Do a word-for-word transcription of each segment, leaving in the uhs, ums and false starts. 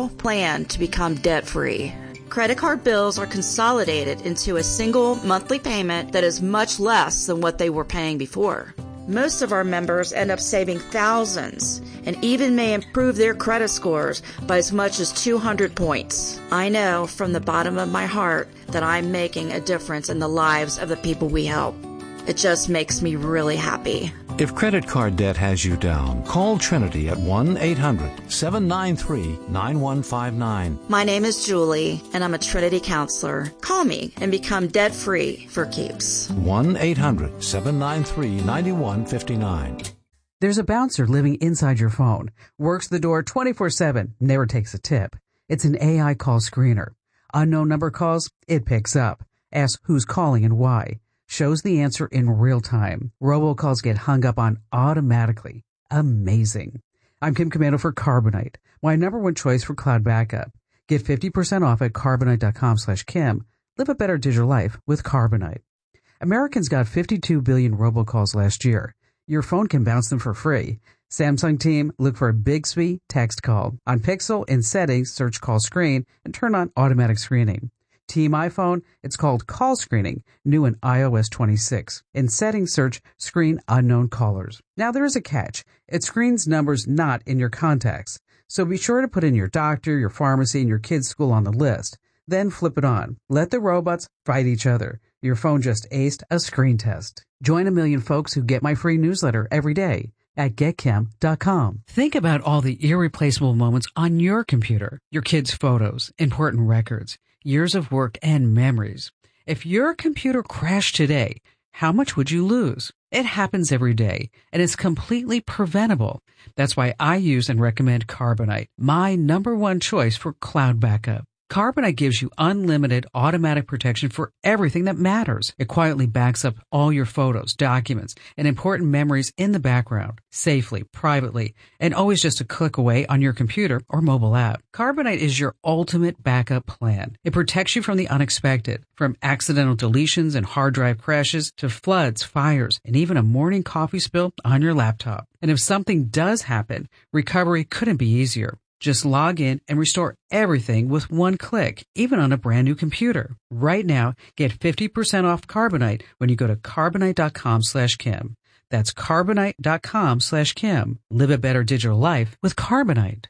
simple plan to become debt-free. Credit card bills are consolidated into a single monthly payment that is much less than what they were paying before. Most of our members end up saving thousands and even may improve their credit scores by as much as two hundred points. I know from the bottom of my heart that I'm making a difference in the lives of the people we help. It just makes me really happy. If credit card debt has you down, call Trinity at one eight hundred seven nine three nine one five nine. My name is Julie, and I'm a Trinity counselor. Call me and become debt-free for keeps. one eight hundred seven nine three nine one five nine. There's a bouncer living inside your phone. Works the door twenty-four seven, never takes a tip. It's an A I call screener. Unknown number calls, it picks up. Asks who's calling and why. Shows the answer in real time. Robocalls get hung up on automatically. Amazing. I'm Kim Commando for Carbonite, my number one choice for cloud backup. Get fifty percent off at carbonite.com slash Kim. Live a better digital life with Carbonite. Americans got fifty-two billion robocalls last year. Your phone can bounce them for free. Samsung team, look for a Bixby text call. On Pixel, in settings, search call screen and turn on automatic screening. Team iPhone, it's called call screening, new in i O S twenty-six. In settings, search screen unknown callers. Now there is a catch. It screens numbers not in your contacts. So be sure to put in your doctor, your pharmacy, and your kid's school on the list. Then flip it on. Let the robots fight each other. Your phone just aced a screen test. Join a million folks who get my free newsletter every day at get kim dot com. Think about all the irreplaceable moments on your computer, your kids' photos, important records, years of work and memories. If your computer crashed today, how much would you lose? It happens every day, and it's completely preventable. That's why I use and recommend Carbonite, my number one choice for cloud backup. Carbonite gives you unlimited automatic protection for everything that matters. It quietly backs up all your photos, documents, and important memories in the background, safely, privately, and always just a click away on your computer or mobile app. Carbonite is your ultimate backup plan. It protects you from the unexpected, from accidental deletions and hard drive crashes to floods, fires, and even a morning coffee spill on your laptop. And if something does happen, recovery couldn't be easier. Just log in and restore everything with one click, even on a brand new computer. Right now, get fifty percent off Carbonite when you go to carbonite.com slash Kim. That's carbonite.com slash Kim. Live a better digital life with Carbonite.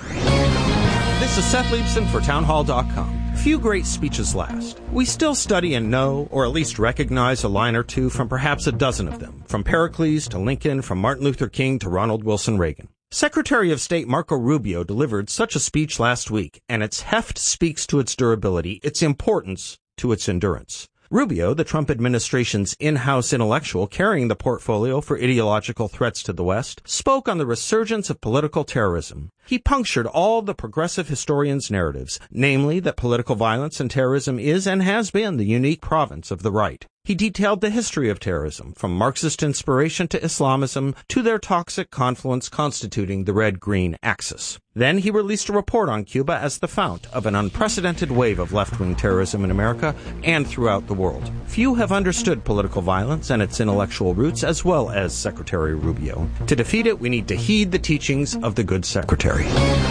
This is Seth Leibson for townhall dot com. Few great speeches last. We still study and know, or at least recognize a line or two from perhaps a dozen of them, from Pericles to Lincoln, from Martin Luther King to Ronald Wilson Reagan. Secretary of State Marco Rubio delivered such a speech last week, and its heft speaks to its durability, its importance to its endurance. Rubio, the Trump administration's in-house intellectual carrying the portfolio for ideological threats to the West, spoke on the resurgence of political terrorism. He punctured all the progressive historians' narratives, namely that political violence and terrorism is and has been the unique province of the right. He detailed the history of terrorism, from Marxist inspiration to Islamism to their toxic confluence constituting the red-green axis. Then he released a report on Cuba as the fount of an unprecedented wave of left-wing terrorism in America and throughout the world. Few have understood political violence and its intellectual roots as well as Secretary Rubio. To defeat it, we need to heed the teachings of the good secretary.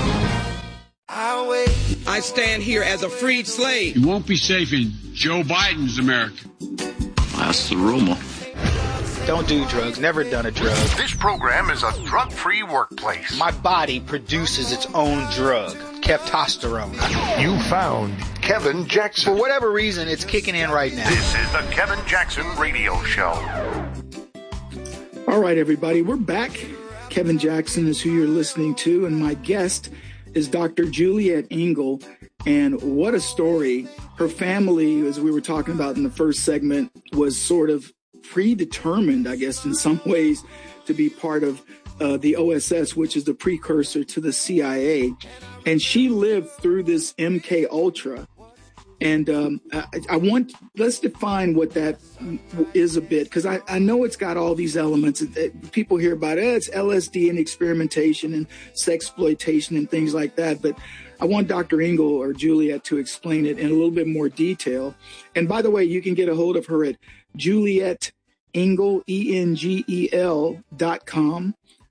I stand here as a freed slave. You won't be safe in Joe Biden's America. That's the rumor. Don't do drugs. Never done a drug. This program is a drug-free workplace. My body produces its own drug, Kevtosterone. You found Kevin Jackson. For whatever reason, it's kicking in right now. This is the Kevin Jackson Radio Show. All right, everybody, we're back. Kevin Jackson is who you're listening to, and my guest is Doctor Juliet Engel. And what a story. Her family, as we were talking about in the first segment, was sort of predetermined, I guess, in some ways, to be part of uh, the O S S, which is the precursor to the C I A. And she lived through this M K Ultra. And um, I, I want, let's define what that is a bit, because I, I know it's got all these elements. People hear about it, it's L S D and experimentation and sexploitation and things like that. But I want Doctor Engel or Juliet to explain it in a little bit more detail. And by the way, you can get a hold of her at Juliet Engel, E N G E L dot com.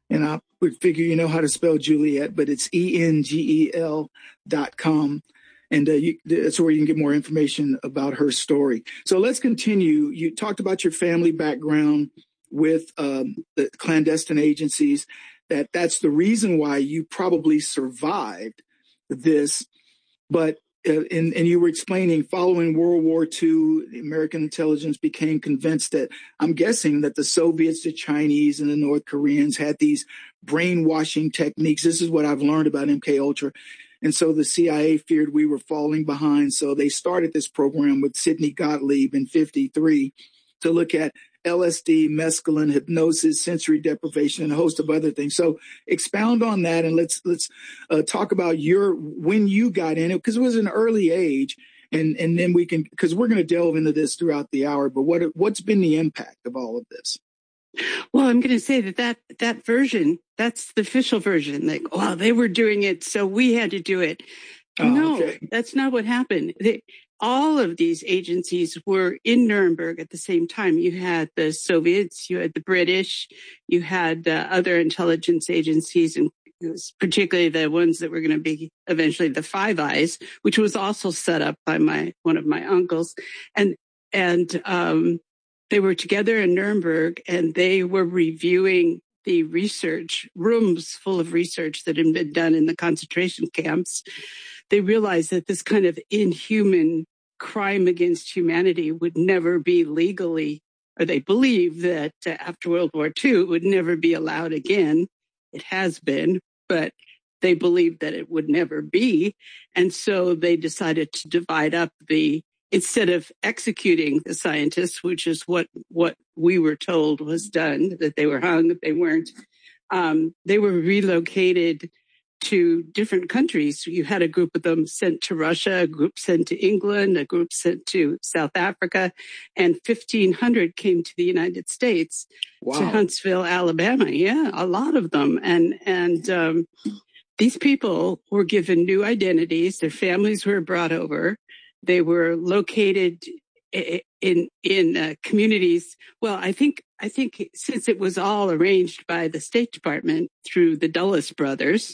And I would figure you know how to spell Juliet, but it's E N G E L dot com. And uh, you, that's where you can get more information about her story. So let's continue. You talked about your family background with um, the clandestine agencies, that that's the reason why you probably survived this. But uh, and, and you were explaining following World War Two, the American intelligence became convinced that, I'm guessing that the Soviets, the Chinese, and the North Koreans had these brainwashing techniques. This is what I've learned about M K Ultra. And so the C I A feared we were falling behind. So they started this program with Sidney Gottlieb in fifty-three to look at L S D, mescaline, hypnosis, sensory deprivation, and a host of other things. So expound on that, and let's let's uh, talk about your when you got in it, because it was an early age, and and then we can, because we're going to delve into this throughout the hour. But what what's been the impact of all of this? Well, I'm going to say that, that that version, that's the official version. Like, wow, they were doing it, so we had to do it. Oh, no, okay. That's not what happened. They, all of these agencies were in Nuremberg at the same time. You had the Soviets, you had the British, you had uh, other intelligence agencies, and particularly the ones that were going to be eventually the Five Eyes, which was also set up by my one of my uncles. And, and, um, they were together in Nuremberg, and they were reviewing the research, rooms full of research that had been done in the concentration camps. They realized that this kind of inhuman crime against humanity would never be legally, or they believed that uh, after World War Two, it would never be allowed again. It has been, but they believed that it would never be. And so they decided to divide up the Instead of executing the scientists, which is what, what we were told was done, that they were hung, that they weren't, um, they were relocated to different countries. You had a group of them sent to Russia, a group sent to England, a group sent to South Africa, and fifteen hundred came to the United States, wow. to Huntsville, Alabama. Yeah, a lot of them. And, and, um, these people were given new identities. Their families were brought over. They were located in in uh, communities. Well, I think I think since it was all arranged by the State Department through the Dulles brothers,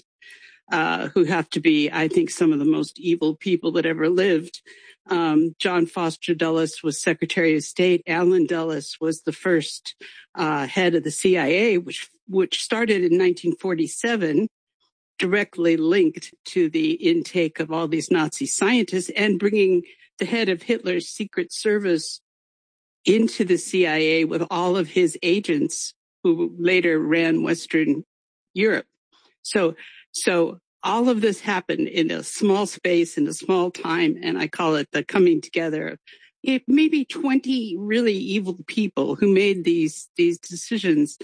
uh, who have to be, I think, some of the most evil people that ever lived. Um, John Foster Dulles was Secretary of State. Allen Dulles was the first uh, head of the C I A, which which started in nineteen forty-seven. Directly linked to the intake of all these Nazi scientists and bringing the head of Hitler's Secret Service into the C I A with all of his agents who later ran Western Europe. So, so all of this happened in a small space, in a small time, and I call it the coming together of maybe twenty really evil people who made these, these decisions.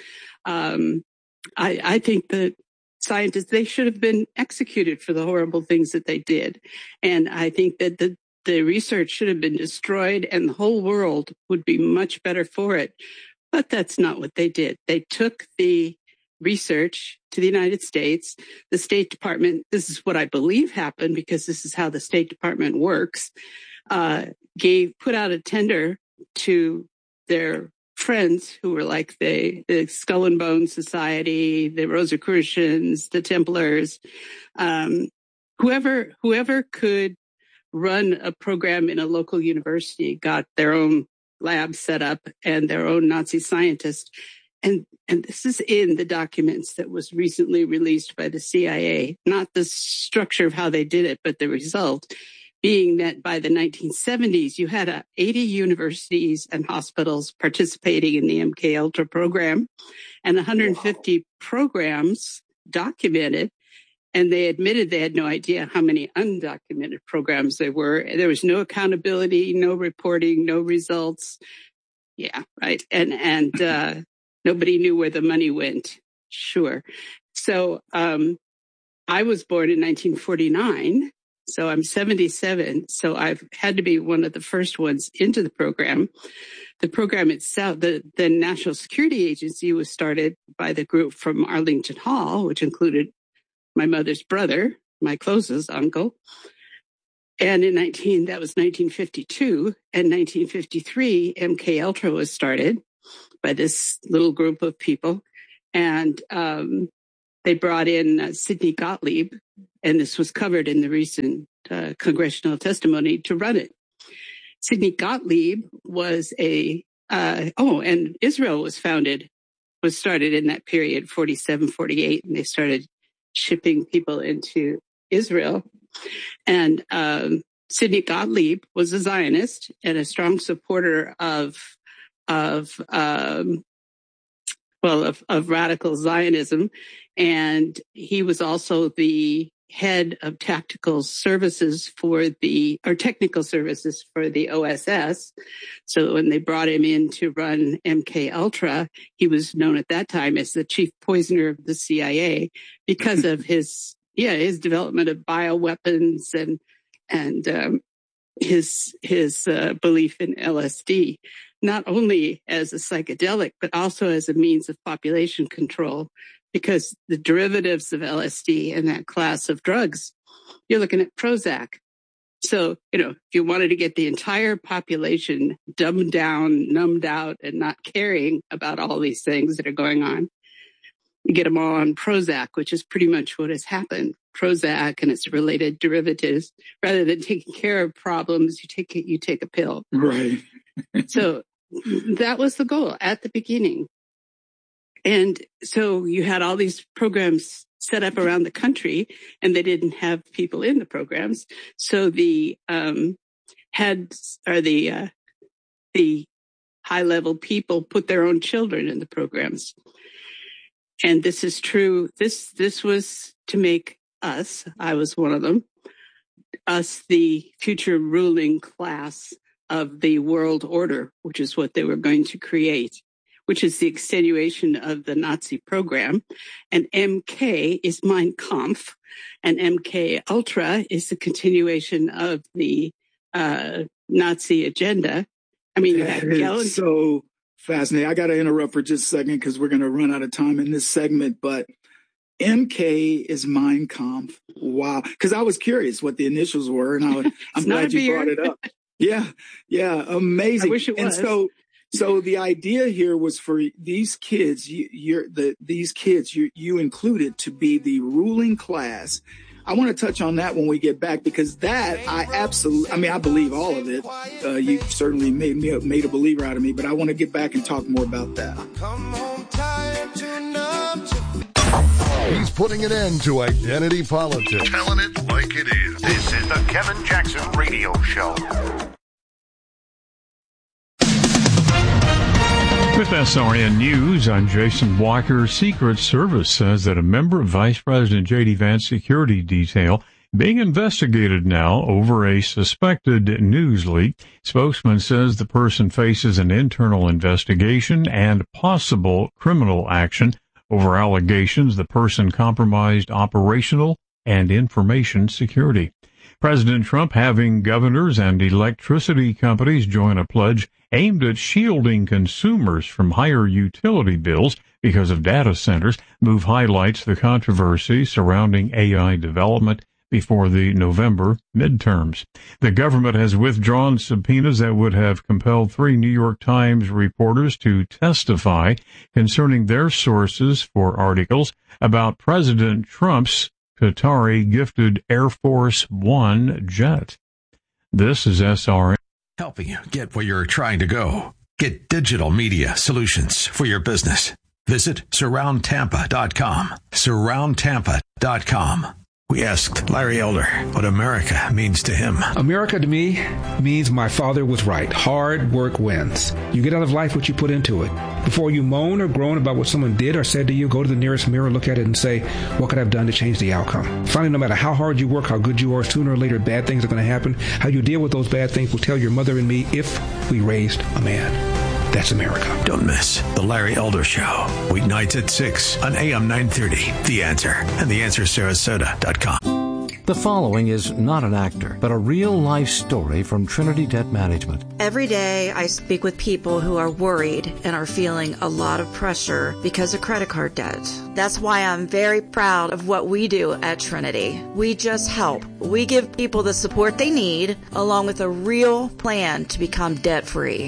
Um, I, I think that scientists, they should have been executed for the horrible things that they did. And I think that the, the research should have been destroyed and the whole world would be much better for it. But that's not what they did. They took the research to the United States. The State Department, this is what I believe happened because this is how the State Department works, uh, gave, put out a tender to their friends who were like the, the Skull and Bones Society, the Rosicrucians, the Templars, um, whoever, whoever could run a program in a local university got their own lab set up and their own Nazi scientists. And, and this is in the documents that was recently released by the C I A, not the structure of how they did it, but the result. Being that by the nineteen seventies, you had uh, eighty universities and hospitals participating in the M K Ultra program and one hundred fifty wow. programs documented. And they admitted they had no idea how many undocumented programs there were. There was no accountability, no reporting, no results. Yeah, right. And, and, uh, nobody knew where the money went. Sure. So, um, I was born in nineteen forty-nine. So I'm seventy-seven. So I've had to be one of the first ones into the program. The program itself, the, the National Security Agency was started by the group from Arlington Hall, which included my mother's brother, my closest uncle. And in nineteen, that was nineteen fifty-two. And nineteen fifty-three, M K Ultra was started by this little group of people. And um, they brought in uh, Sidney Gottlieb, and this was covered in the recent uh, congressional testimony, to run it. Sidney Gottlieb was a, uh, oh, and Israel was founded, was started in that period, forty-seven, forty-eight, and they started shipping people into Israel. And um, Sidney Gottlieb was a Zionist and a strong supporter of, of um, well, of, of radical Zionism. And he was also the head of tactical services for the, or technical services for the O S S. So when they brought him in to run M K Ultra, he was known at that time as the chief poisoner of the C I A because of his, yeah, his development of bioweapons and, and, um, his, his, uh, belief in L S D, not only as a psychedelic, but also as a means of population control. Because the derivatives of L S D and that class of drugs, you're looking at Prozac. So, you know, if you wanted to get the entire population dumbed down, numbed out, and not caring about all these things that are going on, you get them all on Prozac, which is pretty much what has happened. Prozac and its related derivatives. Rather than taking care of problems, you take it, you take a pill. Right. So that was the goal at the beginning. And so you had all these programs set up around the country, and they didn't have people in the programs. So the um, heads or the uh, the high level people put their own children in the programs. And this is true. This this was to make us, I was one of them, us the future ruling class of the world order, which is what they were going to create, which is the extenuation of the Nazi program. And M K is Mein Kampf, and M K Ultra is the continuation of the uh, Nazi agenda. I mean, you had Gellin- so fascinating. I got to interrupt for just a second because we're going to run out of time in this segment, but M K is Mein Kampf. Wow. Because I was curious what the initials were, and I, I'm glad you brought it up. Yeah. Yeah. Amazing. I wish it was. And so, So the idea here was for these kids, you, you're the these kids you you included to be the ruling class. I want to touch on that when we get back, because that I absolutely, I mean, I believe all of it. Uh, you certainly made me made a believer out of me, but I want to get back and talk more about that. He's putting an end to identity politics. Telling it like it is. This is the Kevin Jackson Radio Show. With S R N News, I'm Jason Walker. Secret Service says that a member of Vice President J D Vance's security detail being investigated now over a suspected news leak. Spokesman says the person faces an internal investigation and possible criminal action over allegations the person compromised operational and information security. President Trump having governors and electricity companies join a pledge aimed at shielding consumers from higher utility bills because of data centers. Move highlights the controversy surrounding A I development before the November midterms. The government has withdrawn subpoenas that would have compelled three New York Times reporters to testify concerning their sources for articles about President Trump's Qatari gifted Air Force One jet. This is S R N. Helping you get where you're trying to go. Get digital media solutions for your business. Visit surround tampa dot com. surround tampa dot com. We asked Larry Elder what America means to him. America to me means my father was right. Hard work wins. You get out of life what you put into it. Before you moan or groan about what someone did or said to you, go to the nearest mirror, look at it, and say, what could I have done to change the outcome? Finally, no matter how hard you work, how good you are, sooner or later bad things are going to happen. How you deal with those bad things will tell your mother and me if we raised a man. That's America. Don't miss The Larry Elder Show. Weeknights at six on A M nine thirty. The Answer and the answer sarasota dot com. The following is not an actor, but a real-life story from Trinity Debt Management. Every day I speak with people who are worried and are feeling a lot of pressure because of credit card debt. That's why I'm very proud of what we do at Trinity. We just help. We give people the support they need, along with a real plan to become debt-free.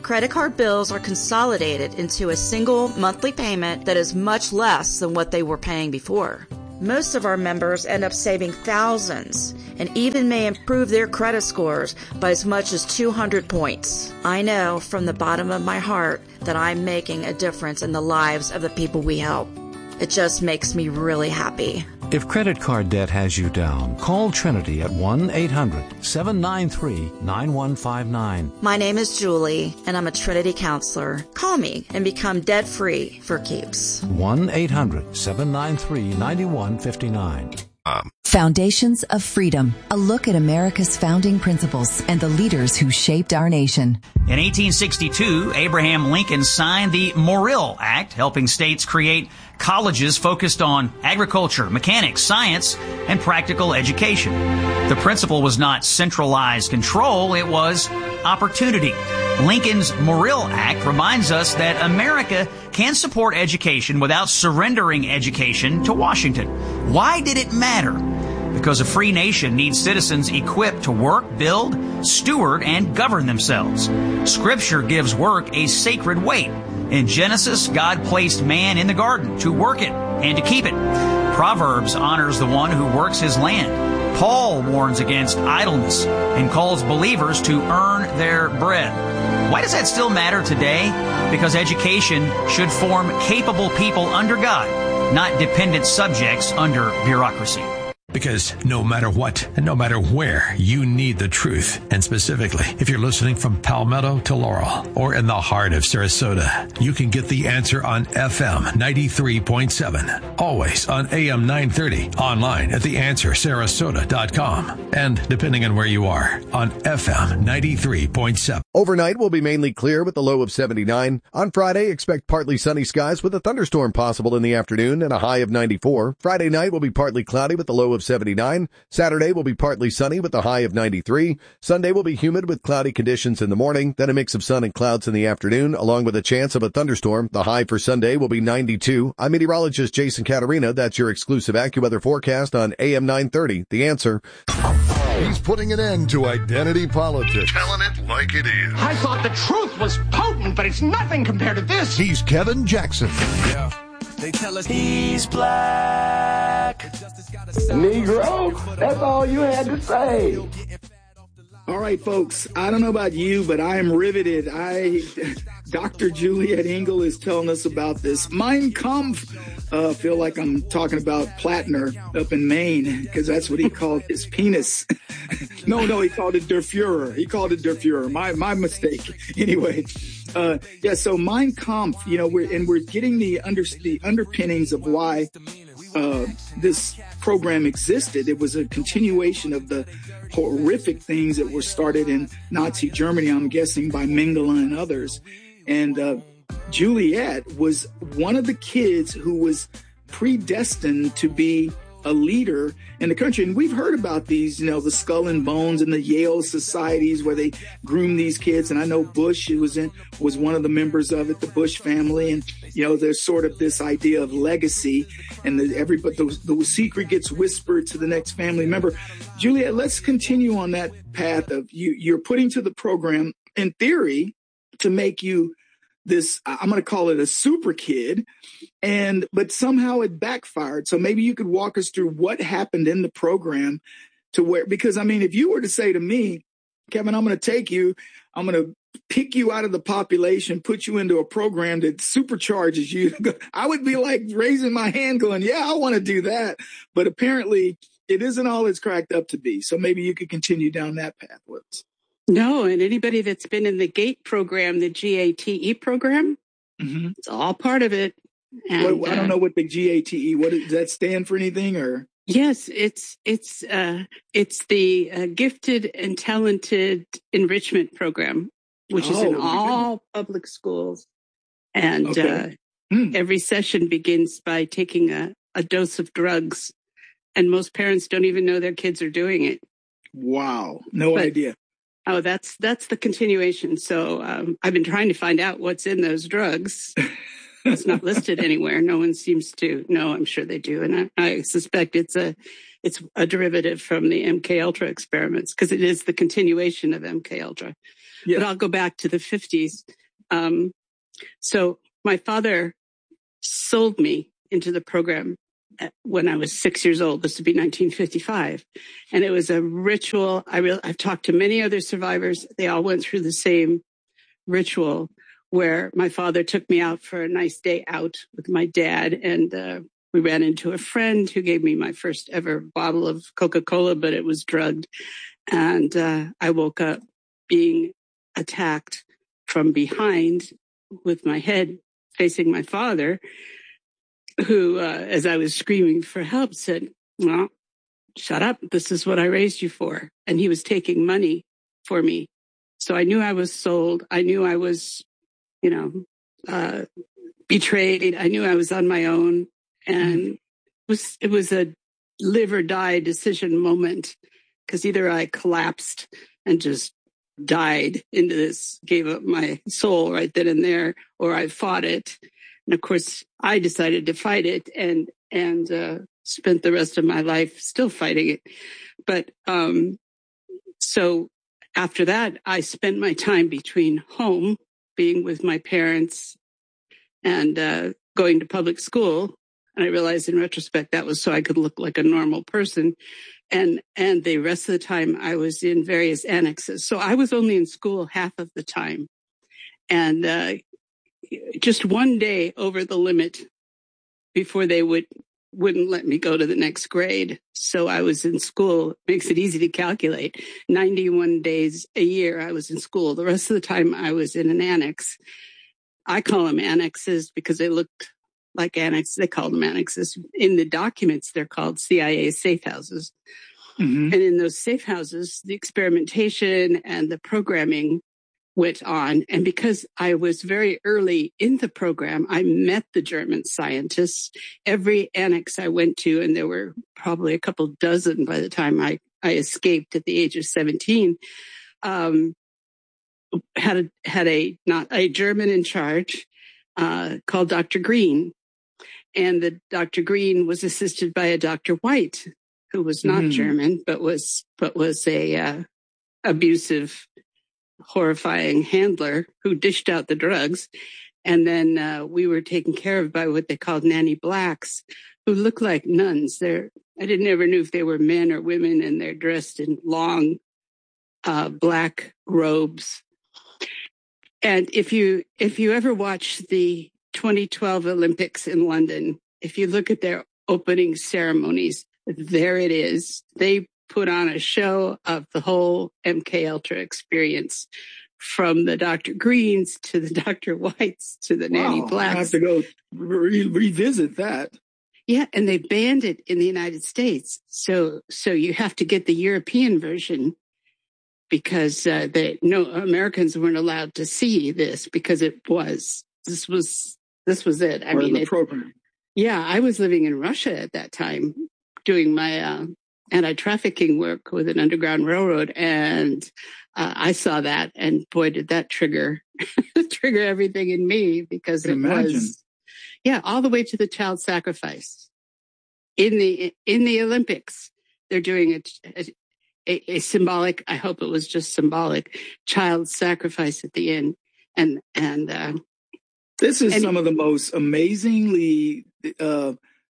Credit card bills are consolidated into a single monthly payment that is much less than what they were paying before. Most of our members end up saving thousands and even may improve their credit scores by as much as two hundred points. I know from the bottom of my heart that I'm making a difference in the lives of the people we help. It just makes me really happy. If credit card debt has you down, call Trinity at one eight hundred seven nine three nine one five nine. My name is Julie, and I'm a Trinity counselor. Call me and become debt-free for keeps. one eight hundred seven nine three nine one five nine. Um. Foundations of Freedom, a look at America's founding principles and the leaders who shaped our nation. In eighteen sixty-two, Abraham Lincoln signed the Morrill Act, helping states create colleges focused on agriculture, mechanics, science, and practical education. The principle was not centralized control, it was opportunity. Lincoln's Morrill Act reminds us that America can support education without surrendering education to Washington. Why did it matter? Because a free nation needs citizens equipped to work, build, steward, and govern themselves. Scripture gives work a sacred weight. In Genesis, God placed man in the garden to work it and to keep it. Proverbs honors the one who works his land. Paul warns against idleness and calls believers to earn their bread. Why does that still matter today? Because education should form capable people under God, not dependent subjects under bureaucracy. Because no matter what and no matter where, you need the truth. And specifically, if you're listening from Palmetto to Laurel or in the heart of Sarasota, you can get the answer on F M ninety-three point seven. Always on A M nine thirty. Online at the answer sarasota dot com. And depending on where you are, on F M ninety-three point seven. Overnight will be mainly clear with a low of seventy-nine. On Friday, expect partly sunny skies with a thunderstorm possible in the afternoon and a high of ninety-four. Friday night will be partly cloudy with a low of seventy-nine. Saturday will be partly sunny with a high of ninety-three. Sunday will be humid with cloudy conditions in the morning, then a mix of sun and clouds in the afternoon, along with a chance of a thunderstorm. The high for Sunday will be ninety-two. I'm meteorologist Jason Caterina. That's your exclusive AccuWeather forecast on A M nine thirty. The Answer. He's putting an end to identity politics. Telling it like it is. I thought the truth was potent, but it's nothing compared to this. He's Kevin Jackson. Yeah. They tell us he's black. Negro, that's all you had to say. All right, folks, I don't know about you, but I am riveted. I, Doctor Juliet Engel is telling us about this Mein Kampf. Uh, feel like I'm talking about Plattner up in Maine, because that's what he called his penis. no, no, he called it Der Fuhrer. He called it Der Fuhrer. My, my mistake. Anyway, uh, yeah, so Mein Kampf, you know, we're, and we're getting the under, the underpinnings of why uh, this program existed. It was a continuation of the horrific things that were started in Nazi Germany, I'm guessing, by Mengele and others. And uh, Juliet was one of the kids who was predestined to be a leader in the country. And we've heard about these, you know, the Skull and Bones and the Yale societies where they groom these kids. And I know Bush was in, was one of the members of it, the Bush family. And, you know, there's sort of this idea of legacy, and the, everybody, the, the secret gets whispered to the next family member. Juliet, let's continue on that path of you, you're putting to the program in theory to make you this, I'm going to call it a super kid, and but somehow it backfired. So maybe you could walk us through what happened in the program to where, because I mean, if you were to say to me, Kevin, I'm going to take you, I'm going to pick you out of the population, put you into a program that supercharges you, I would be like raising my hand going, yeah, I want to do that. But apparently it isn't all it's cracked up to be. So maybe you could continue down that path with us. No, and anybody that's been in the GATE program, the G A T E program, mm-hmm. it's all part of it. And, what, I don't know what the G A T E, what does that stand for anything or? Yes, it's it's uh, it's the uh, Gifted and Talented Enrichment Program, which oh, is in all public schools. And okay. uh, mm. every session begins by taking a, a dose of drugs. And most parents don't even know their kids are doing it. Wow. No but, idea. Oh, that's that's the continuation. So um, I've been trying to find out what's in those drugs. It's not listed anywhere. No one seems to know. I'm sure they do, and I, I suspect it's a it's a derivative from the M K Ultra experiments because it is the continuation of M K Ultra. yeah. but I'll go back to the fifties. Um, so my father sold me into the program when I was six years old. This would be nineteen fifty-five. And it was a ritual. I re- I've talked to many other survivors. They all went through the same ritual where my father took me out for a nice day out with my dad. And uh, we ran into a friend who gave me my first ever bottle of Coca-Cola, but it was drugged. And uh, I woke up being attacked from behind with my head facing my father, who, uh, as I was screaming for help, said, well, shut up. This is what I raised you for. And he was taking money for me. So I knew I was sold. I knew I was, you know, uh, betrayed. I knew I was on my own. And it was, it was a live or die decision moment, because either I collapsed and just died into this, gave up my soul right then and there, or I fought it. And of course, I decided to fight it and and uh, spent the rest of my life still fighting it. But um, so after that, I spent my time between home, being with my parents, and uh, going to public school. And I realized in retrospect that was so I could look like a normal person. And and the rest of the time, I was in various annexes. So I was only in school half of the time. And uh just one day over the limit before they would, wouldn't let me go to the next grade. So I was in school. It makes it easy to calculate. ninety-one days a year I was in school. The rest of the time I was in an annex. I call them annexes because they looked like annexes. They called them annexes. In the documents, they're called C I A safe houses. Mm-hmm. And in those safe houses, the experimentation and the programming went on. And because I was very early in the program, I met the German scientists. Every annex I went to, and there were probably a couple dozen by the time I, I escaped at the age of seventeen, um, had a, had a, not a German in charge, uh, called Doctor Green. And the Doctor Green was assisted by a Doctor White, who was not mm-hmm. German, but was, but was a, uh, abusive, horrifying handler who dished out the drugs. And then uh, we were taken care of by what they called nanny blacks, who looked like nuns. They're, I didn't ever knew if they were men or women, and they're dressed in long uh, black robes. And if you if you ever watch the twenty twelve Olympics in London, if you look at their opening ceremonies, there it is. They put on a show of the whole M K Ultra experience, from the Doctor Greens to the Doctor Whites to the wow, Nanny Blacks. I have to go re- revisit that. Yeah, and they banned it in the United States. So so you have to get the European version, because uh, they, no Americans weren't allowed to see this, because it was this was this was it. I or mean, the it, program. Yeah, I was living in Russia at that time, doing my uh, anti-trafficking work with an underground railroad, and uh, I saw that, and boy, did that trigger trigger everything in me, because it imagine. was, yeah, all the way to the child sacrifice in the in the Olympics. They're doing a, a, a symbolic, I hope it was just symbolic, child sacrifice at the end, and and uh, this is and, some of the most amazingly uh,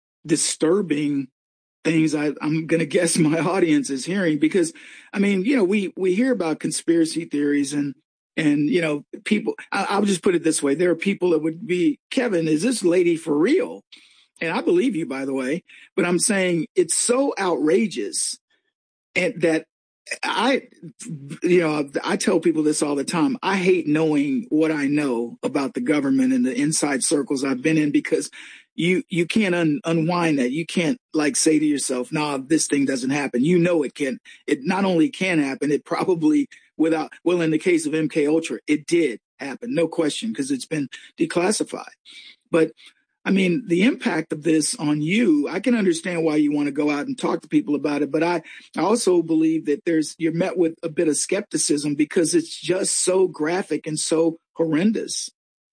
disturbing things I, I'm going to guess my audience is hearing, because, I mean, you know, we, we hear about conspiracy theories and, and, you know, people, I, I'll just put it this way. There are people that would be, Kevin, is this lady for real? And I believe you, by the way, but I'm saying it's so outrageous, and that I, you know, I tell people this all the time. I hate knowing what I know about the government and the inside circles I've been in, because you, you can't un, unwind that. You can't like say to yourself, nah, this thing doesn't happen. You know, it can, it not only can happen, it probably without, well, in the case of M K Ultra, it did happen. No question, because it's been declassified. But I mean, the impact of this on you, I can understand why you want to go out and talk to people about it. But I, I also believe that there's, you're met with a bit of skepticism, because it's just so graphic and so horrendous.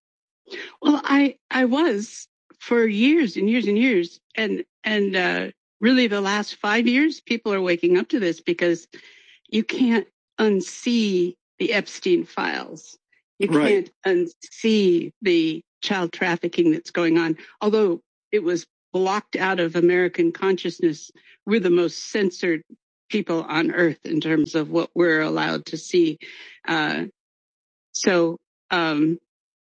Well, I, I was for years and years and years. And, and, uh, really the last five years, people are waking up to this, because you can't unsee the Epstein files. You Right. can't unsee the child trafficking that's going on. Although it was blocked out of American consciousness, we're the most censored people on earth in terms of what we're allowed to see. Uh, so, um,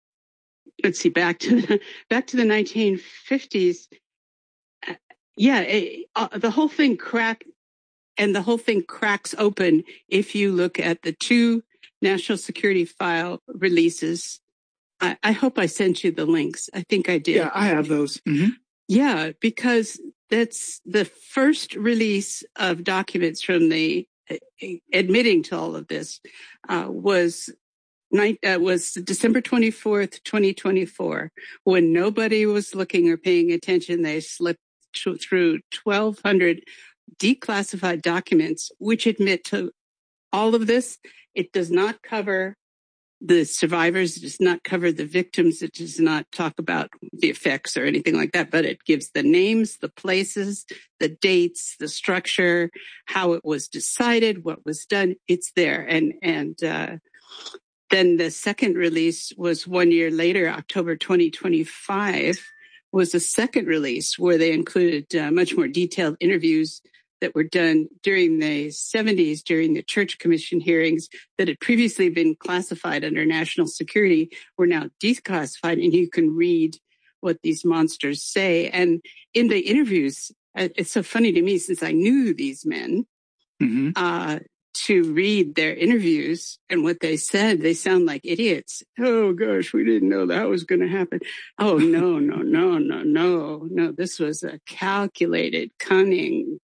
let's see, back to the, back to the nineteen fifties. Uh, yeah, it, uh, the whole thing cracked, and the whole thing cracks open if you look at the two national security file releases. I, I hope I sent you the links. I think I did. Yeah, I have those. Mm-hmm. Yeah, because that's the first release of documents from the uh, admitting to all of this uh, was night uh, was December twenty-fourth, twenty twenty-four, when nobody was looking or paying attention. They slipped t- through twelve hundred declassified documents, which admit to all of this. It does not cover the survivors. It does not cover the victims. It does not talk about the effects or anything like that, but it gives the names, the places, the dates, the structure, how it was decided, what was done. It's there. And, and, uh, then the second release was one year later, October twenty twenty-five, was the second release where they included uh, much more detailed interviews that were done during the seventies, during the Church Commission hearings that had previously been classified under national security, were now declassified, and you can read what these monsters say. And in the interviews, it's so funny to me, since I knew these men, mm-hmm. uh, to read their interviews and what they said, they sound like idiots. Oh gosh, we didn't know that was going to happen. Oh no, no, no, no, no, no. This was a calculated, cunning,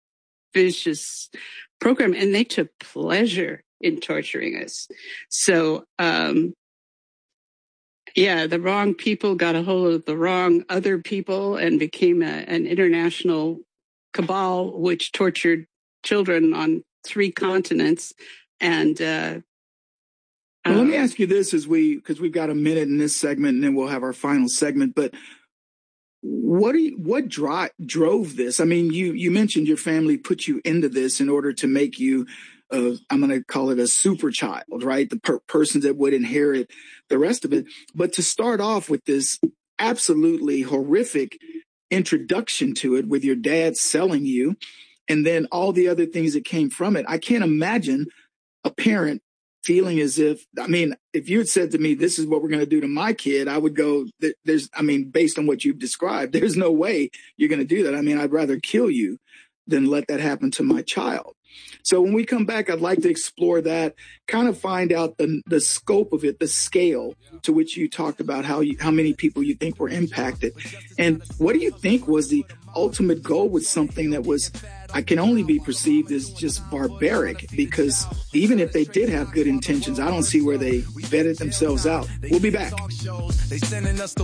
vicious program, and they took pleasure in torturing us. So, um, yeah, the wrong people got a hold of the wrong other people and became a, an international cabal which tortured children on three continents. And uh, well, let me ask you this, as we, because we've got a minute in this segment, and then we'll have our final segment. But what do you, what dri- drove this? I mean, you you mentioned your family put you into this in order to make you, uh, I'm going to call it a super child, right? The per- person that would inherit the rest of it. But to start off with this absolutely horrific introduction to it, with your dad selling you, and then all the other things that came from it, I can't imagine a parent feeling as if, I mean, if you had said to me, this is what we're going to do to my kid, I would go, there's, I mean, based on what you've described, there's no way you're going to do that. I mean, I'd rather kill you than let that happen to my child. So when we come back, I'd like to explore that, kind of find out the the scope of it, the scale to which you talked about, how you, how many people you think were impacted. And what do you think was the ultimate goal with something that was, I can only be perceived as just barbaric? Because even if they did have good intentions, I don't see where they vetted themselves out. We'll be back. This is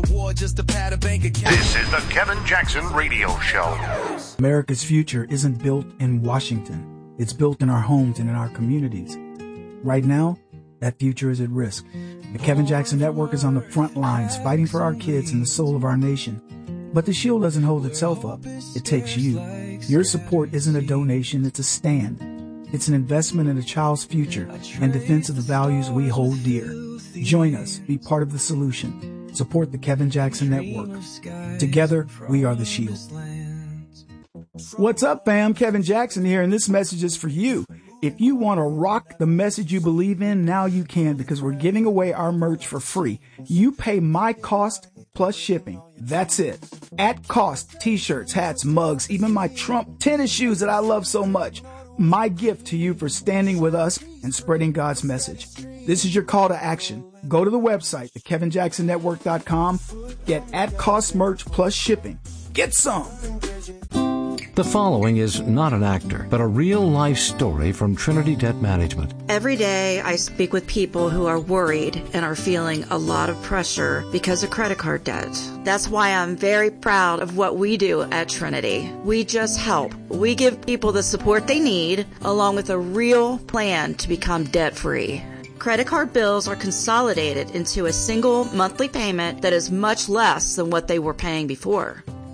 the Kevin Jackson Radio Show. America's future isn't built in Washington. It's built in our homes and in our communities. Right now, that future is at risk. The Kevin Jackson Network is on the front lines, fighting for our kids and the soul of our nation. But the shield doesn't hold itself up. It takes you. Your support isn't a donation, it's a stand. It's an investment in a child's future and defense of the values we hold dear. Join us. Be part of the solution. Support the Kevin Jackson Network. Together, we are the shield. What's up, fam? Kevin Jackson here, and this message is for you. If you want to rock the message you believe in, now you can, because we're giving away our merch for free. You pay my cost plus shipping. That's it. At cost, t-shirts, hats, mugs, even my Trump tennis shoes that I love so much. My gift to you for standing with us and spreading God's message. This is your call to action. Go to the website, the kevin jackson network dot com. Get at cost merch plus shipping. Get some. The following is not an actor, but a real-life story from Trinity Debt Management. Every day I speak with people who are worried and are feeling a lot of pressure because of credit card debt. That's why I'm very proud of what we do at Trinity. We just help. We give people the support they need, along with a real plan to become debt-free. Credit card bills are consolidated into a single monthly payment that is much less than what they were paying before.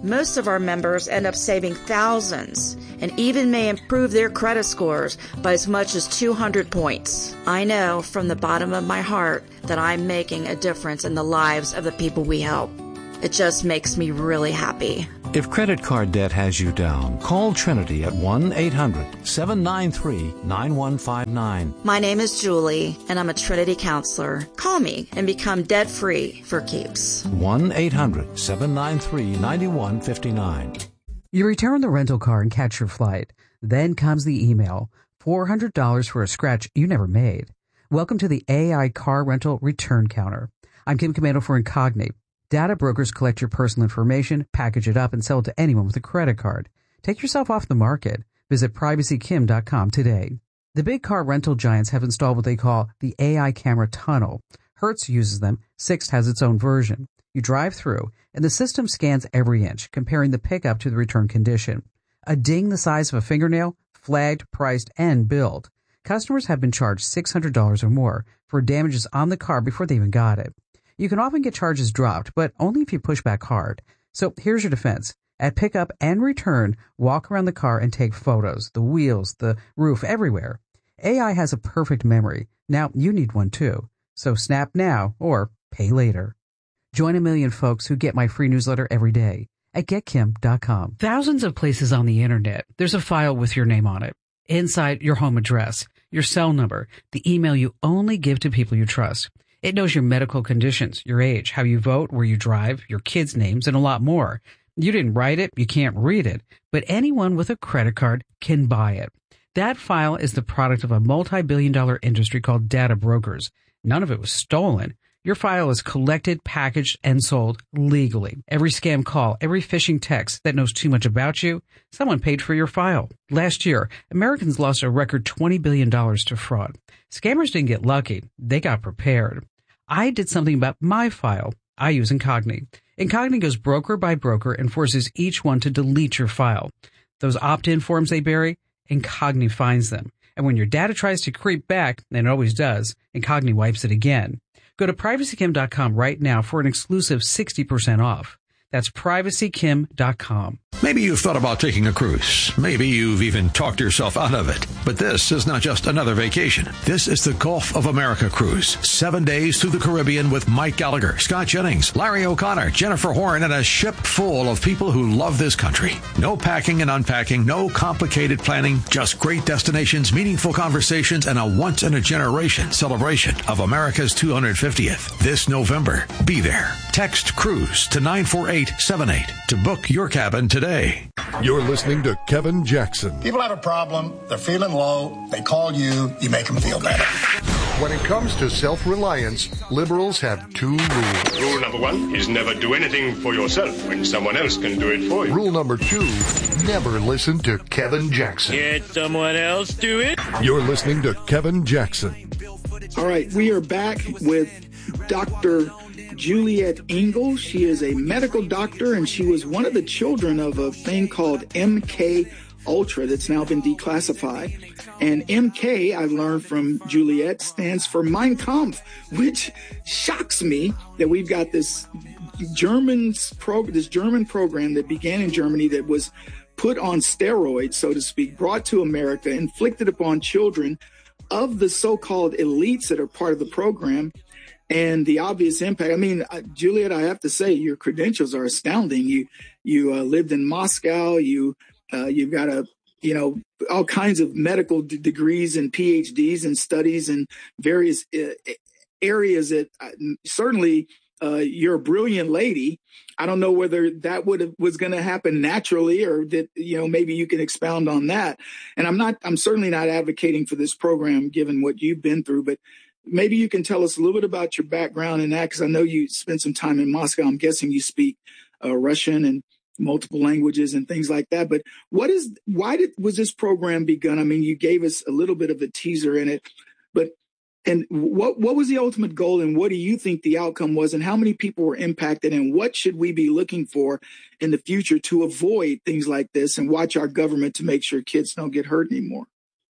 Most of our members end up saving thousands and even may improve their credit scores by as much as two hundred points. I know from the bottom of my heart that I'm making a difference in the lives of the people we help. It just makes me really happy. If credit card debt has you down, call Trinity at one eight hundred seven nine three nine one five nine. My name is Julie, and I'm a Trinity counselor. Call me and become debt-free for keeps. one eight hundred seven nine three nine one five nine. You return the rental car and catch your flight. Then comes the email, four hundred dollars for a scratch you never made. Welcome to the A I Car Rental Return Counter. I'm Kim Commando for Incogni. Data brokers collect your personal information, package it up, and sell it to anyone with a credit card. Take yourself off the market. Visit privacy kim dot com today. The big car rental giants have installed what they call the A I camera tunnel. Hertz uses them. Sixt has its own version. You drive through, and the system scans every inch, comparing the pickup to the return condition. A ding the size of a fingernail, flagged, priced, and billed. Customers have been charged six hundred dollars or more for damages on the car before they even got it. You can often get charges dropped, but only if you push back hard. So here's your defense. At pickup and return, walk around the car and take photos, the wheels, the roof, everywhere. A I has a perfect memory. Now you need one too. So snap now or pay later. Join a million folks who get my free newsletter every day at get kim dot com. Thousands of places on the internet, there's a file with your name on it. Inside, your home address, your cell number, the email you only give to people you trust. It knows your medical conditions, your age, how you vote, where you drive, your kids' names, and a lot more. You didn't write it, you can't read it, but anyone with a credit card can buy it. That file is the product of a multi-billion dollar industry called data brokers. None of it was stolen. Your file is collected, packaged, and sold legally. Every scam call, every phishing text that knows too much about you, someone paid for your file. Last year, Americans lost a record twenty billion dollars to fraud. Scammers didn't get lucky. They got prepared. I did something about my file. I use Incogni. Incogni goes broker by broker and forces each one to delete your file. Those opt-in forms they bury, Incogni finds them. And when your data tries to creep back, and it always does, Incogni wipes it again. Go to privacy kim dot com right now for an exclusive sixty percent off. That's privacy kim dot com. Maybe you've thought about taking a cruise. Maybe you've even talked yourself out of it. But this is not just another vacation. This is the Gulf of America cruise. Seven days through the Caribbean with Mike Gallagher, Scott Jennings, Larry O'Connor, Jennifer Horn, and a ship full of people who love this country. No packing and unpacking, no complicated planning, just great destinations, meaningful conversations, and a once-in-a-generation celebration of America's two hundred fiftieth. This November, be there. Text CRUISE to nine four eight seven eight to book your cabin today. You're listening to Kevin Jackson. People have a problem, they're feeling low, they call you, you make them feel better. When it comes to self-reliance, liberals have two rules. Rule number one is never do anything for yourself when someone else can do it for you. Rule number two, never listen to Kevin Jackson. Let someone else do it. You're listening to Kevin Jackson. All right, we are back with Doctor Juliet Engel. She is a medical doctor, and she was one of the children of a thing called M K Ultra that's now been declassified. And M K, I've learned from Juliet, stands for Mein Kampf, which shocks me that we've got this German, pro, this German program that began in Germany that was put on steroids, so to speak, brought to America, inflicted upon children of the so-called elites that are part of the program. And the obvious impact, I mean, uh, Juliet, I have to say, your credentials are astounding. You you uh, lived in Moscow. You, uh, you've got a, you know, all kinds of medical d- degrees and P H Ds and studies in various uh, areas that uh, certainly uh, you're a brilliant lady. I don't know whether that would have, was going to happen naturally or that, you know, maybe you can expound on that. And I'm not, I'm certainly not advocating for this program, given what you've been through, but maybe you can tell us a little bit about your background in that, because I know you spent some time in Moscow. I'm guessing you speak uh, Russian and multiple languages and things like that. But what is, why did, was this program begun? I mean, you gave us a little bit of a teaser in it, but, and what, what was the ultimate goal, and what do you think the outcome was, and how many people were impacted, and what should we be looking for in the future to avoid things like this and watch our government to make sure kids don't get hurt anymore?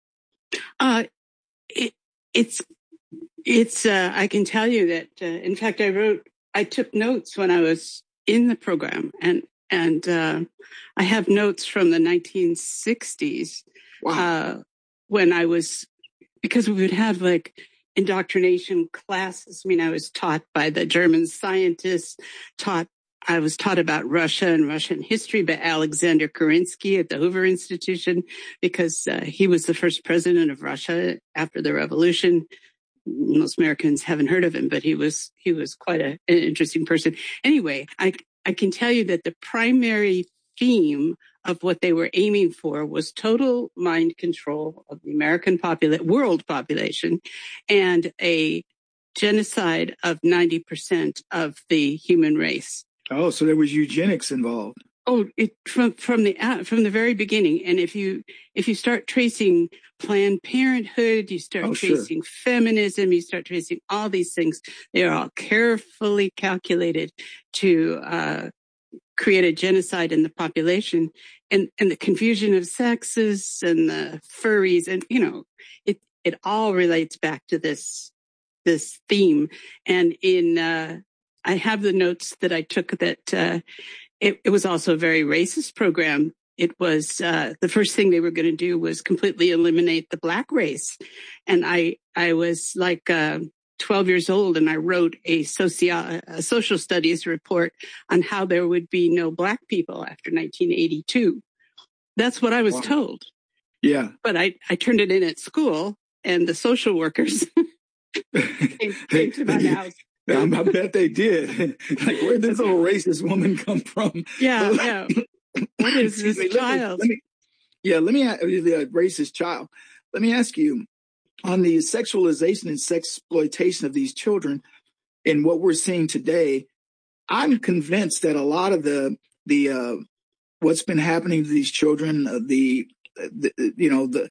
Uh, it, it's, It's, uh, I can tell you that, uh, in fact, I wrote, I took notes when I was in the program, and And uh, I have notes from the nineteen sixties wow. uh, when I was, because we would have like indoctrination classes. I mean, I was taught by the German scientists, taught, I was taught about Russia and Russian history by Alexander Kerensky at the Hoover Institution, because uh, he was the first president of Russia after the revolution. Most Americans haven't heard of him, but he was, he was quite a, an interesting person. Anyway, I, I can tell you that the primary theme of what they were aiming for was total mind control of the American popula- world population and a genocide of ninety percent of the human race. Oh, so there was eugenics involved. Oh, it, from from the uh, from the very beginning. And if you if you start tracing Planned Parenthood, you start oh, tracing sure. feminism, you start tracing all these things. They are all carefully calculated to uh, create a genocide in the population, and and the confusion of sexes and the furries, and you know, it it all relates back to this this theme. And in uh, I have the notes that I took that. Uh, It, it was also a very racist program. It was uh, the first thing they were going to do was completely eliminate the black race. And I I was like uh, twelve years old, and I wrote a, socio- a social studies report on how there would be no black people after nineteen eighty-two. That's what I was wow. told. Yeah. But I, I turned it in at school, and the social workers came, came to my house. I bet they did. Like, where did this little racist woman come from? Yeah, yeah. What is this me, child? Let me, let me, yeah, let me ask the racist child. Let me ask you, on the sexualization and sexploitation of these children and what we're seeing today, I'm convinced that a lot of the the uh, what's been happening to these children, uh, the, the you know the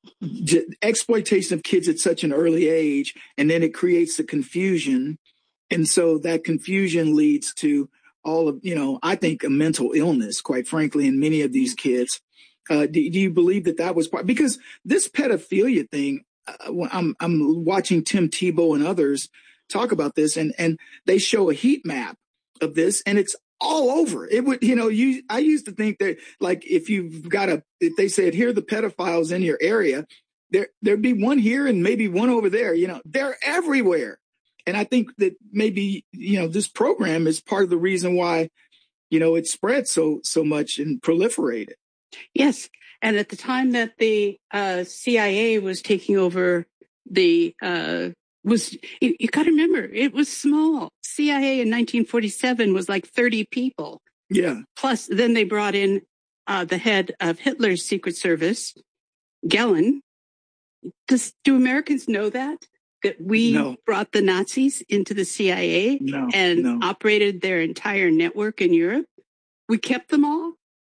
exploitation of kids at such an early age, and then it creates the confusion. And so that confusion leads to all of, you know, I think a mental illness, quite frankly, in many of these kids. Uh, do, do you believe that that was part? Because this pedophilia thing, uh, I'm, I'm watching Tim Tebow and others talk about this, and, and they show a heat map of this, and it's all over. It would, you know, you, I used to think that, like, if you've got a, if they said, here are the pedophiles in your area, there, there'd be one here and maybe one over there, you know, they're everywhere. And I think that maybe, you know, this program is part of the reason why, you know, it spread so, so much and proliferated. Yes. And at the time that the uh, C I A was taking over the, uh, was, you, you got to remember, it was small. C I A in nineteen forty-seven was like thirty people. Yeah. Plus, then they brought in uh, the head of Hitler's Secret Service, Gehlen. Does, do Americans know that? That we no. brought the Nazis into the C I A no, and no. operated their entire network in Europe? We kept them all?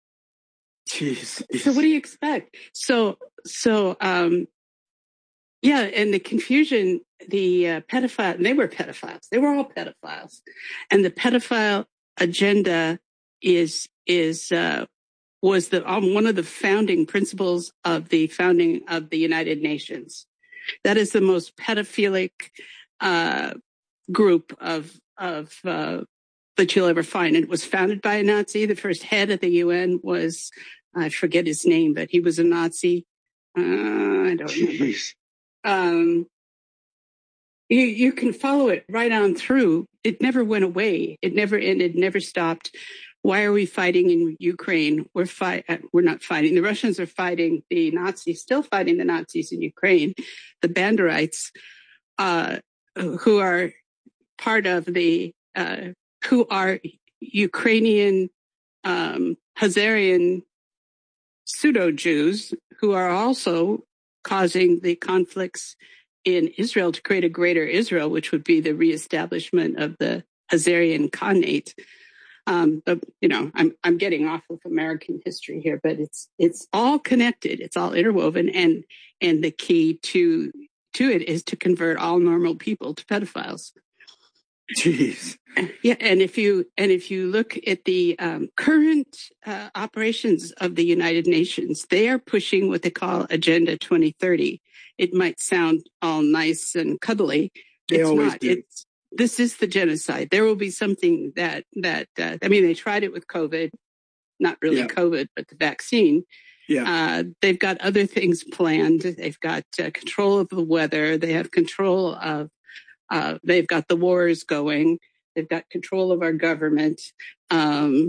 Jeez. So what do you expect? So, so, um, yeah, and the confusion, the uh, pedophile, they were pedophiles. They were all pedophiles. And the pedophile agenda is, is, uh, was the, um, one of the founding principles of the founding of the United Nations. That is the most pedophilic uh, group of of uh, that you'll ever find. It was founded by a Nazi. The first head of the U N was, I forget his name, but he was a Nazi. Uh, I don't remember. Um, you you can follow it right on through. It never went away. It never ended. Never stopped. Why are we fighting in Ukraine? We're fight. We're not fighting. The Russians are fighting the Nazis, still fighting the Nazis in Ukraine. The Banderites, uh, who are part of the, uh, who are Ukrainian, um, Hazarian pseudo-Jews, who are also causing the conflicts in Israel to create a greater Israel, which would be the reestablishment of the Hazarian Khanate. Um, but, you know, I'm, I'm getting off of American history here, but it's, it's all connected. It's all interwoven. And, and the key to, to it is to convert all normal people to pedophiles. Jeez. Yeah. And if you, and if you look at the, um, current, uh, operations of the United Nations, they are pushing what they call Agenda twenty thirty. It might sound all nice and cuddly. They it's always not. do. It's, This is the genocide. There will be something that, that, uh, I mean, they tried it with COVID. not really yeah. COVID, but the vaccine. Yeah. Uh, they've got other things planned. They've got uh, control of the weather. They have control of, uh, they've got the wars going. They've got control of our government. Um,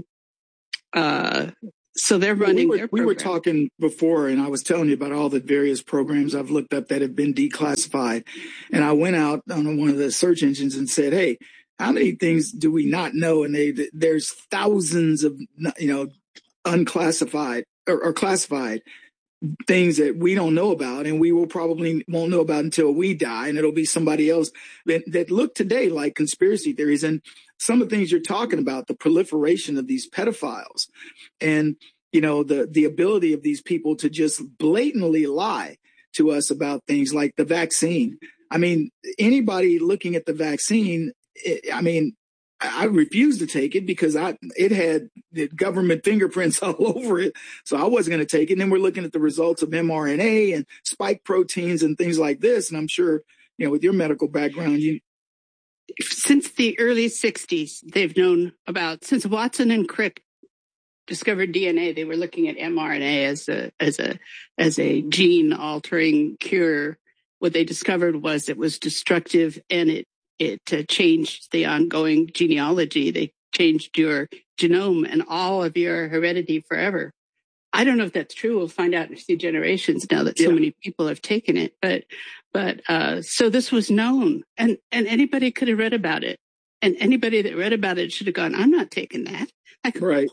uh, so they're running well, we were, their we were talking before, and I was telling you about all the various programs I've looked up that have been declassified. And I went out on one of the search engines and said, hey, how many things do we not know? And they, there's thousands of, you know, unclassified or, or classified things that we don't know about, and we will probably won't know about until we die, and it'll be somebody else that, that look today like conspiracy theories. And some of the things you're talking about, the proliferation of these pedophiles and, you know, the, the ability of these people to just blatantly lie to us about things like the vaccine. I mean, anybody looking at the vaccine, it, I mean, I refused to take it because I it had the government fingerprints all over it. So I wasn't going to take it. And then we're looking at the results of mRNA and spike proteins and things like this. And I'm sure, you know, with your medical background, you. Since the early sixties, they've known about, since Watson and Crick discovered D N A, they were looking at mRNA as a, as a, as a gene altering cure. What they discovered was it was destructive, and it It uh, changed the ongoing genealogy. They changed your genome and all of your heredity forever. I don't know if that's true. We'll find out in a few generations now that so yeah. many people have taken it. But, but uh, so this was known, and and anybody could have read about it, and anybody that read about it should have gone, "I'm not taking that. I can't right.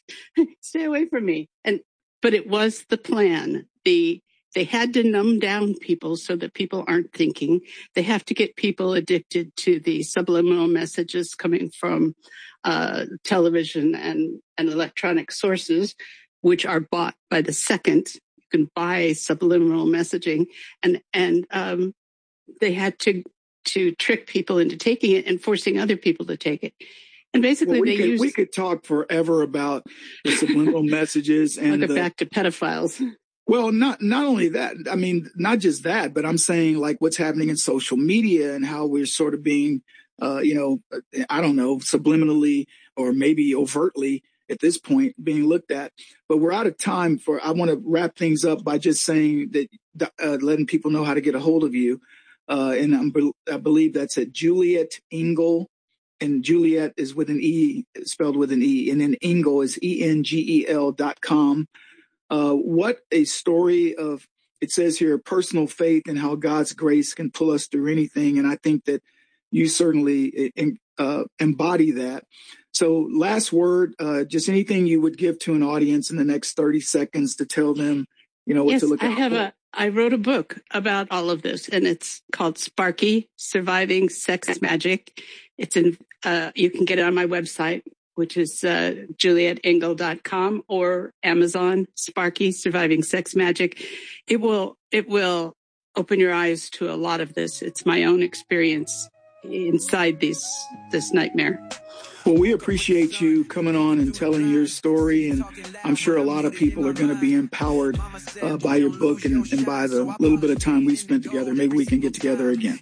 Stay away from me." And but it was the plan. The They had to numb down people so that people aren't thinking. They have to get people addicted to the subliminal messages coming from uh, television and, and electronic sources, which are bought by the second. You can buy subliminal messaging, and and um, they had to to trick people into taking it and forcing other people to take it. And basically, well, we they could, used. We could talk forever about the subliminal messages and I'll get the, back to pedophiles. Well, not not only that, I mean, not just that, but I'm saying like what's happening in social media and how we're sort of being, uh, you know, I don't know, subliminally or maybe overtly at this point being looked at. But we're out of time for, I want to wrap things up by just saying that, uh, letting people know how to get a hold of you. Uh, and I'm, I believe that's at Juliet Engel, and Juliet is with an E, spelled with an E, and then Engel is E N G E L dot com. Uh, what a story of, it says here, personal faith and how God's grace can pull us through anything. And I think that you certainly uh, embody that. So last word, uh, just anything you would give to an audience in the next thirty seconds to tell them, you know, what yes, to look I out have for. a, I wrote a book about all of this, and it's called Sparky, Surviving Sex Magic. It's in, uh, you can get it on my website, which is uh, juliet engel dot com, or Amazon, Sparky, Surviving Sex Magic. It will it will open your eyes to a lot of this. It's my own experience inside this this nightmare. Well, we appreciate you coming on and telling your story, and I'm sure a lot of people are going to be empowered uh, by your book and, and by the little bit of time we spent together. Maybe we can get together again.